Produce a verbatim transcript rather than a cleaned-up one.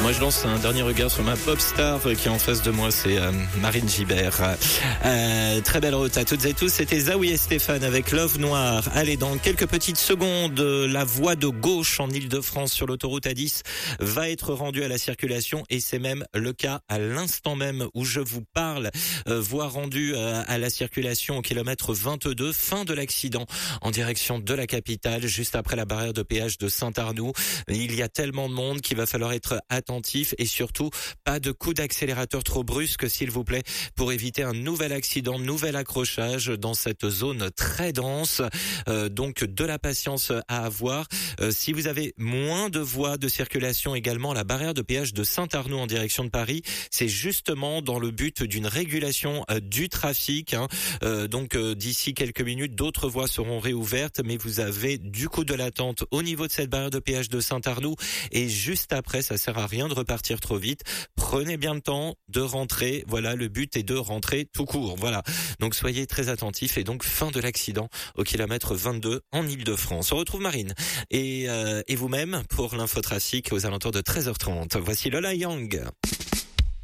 Moi, je lance un dernier regard sur ma pop star qui est en face de moi, c'est euh, Marine Gibert. Euh, très belle route à toutes et tous. C'était Zawi et Stéphane avec Love Noir. Allez, dans quelques petites secondes, la voie de gauche en Ile-de-France sur l'autoroute A dix va être rendue à la circulation et c'est même le cas à l'instant même où je vous parle. Euh, voie rendue euh, à la circulation au kilomètre vingt-deux, fin de l'accident en direction de la capitale, juste après la barrière de péage de Saint-Arnoux. Il y a tellement de monde qu'il va falloir être attentif et surtout pas de coup d'accélérateur trop brusque s'il vous plaît pour éviter un nouvel accident, nouvel accrochage dans cette zone très dense. Euh, donc de la patience à avoir. Euh, si vous avez moins de voies de circulation également, la barrière de péage de Saint-Arnoux en direction de Paris, c'est justement dans le but d'une régulation euh, du trafic. Hein. Euh, donc euh, d'ici quelques minutes, d'autres voies seront réouvertes, mais vous avez du coup de l'attente au niveau de cette barrière de péage de Saint-Arnoux et juste après, ça sert à rien de repartir trop vite. Prenez bien le temps de rentrer. Voilà, le but est de rentrer tout court. Voilà. Donc soyez très attentifs et donc fin de l'accident au kilomètre vingt-deux en Ile-de-France. On retrouve Marine et, euh, et vous-même pour l'infotrafic aux alentours de treize heures trente. Voici Lola Young.